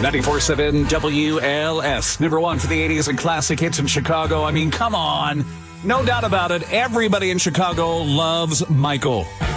94.7 WLS. Number one for the 80s and classic hits in Chicago. I mean, come on. No doubt about it. Everybody in Chicago loves Michael.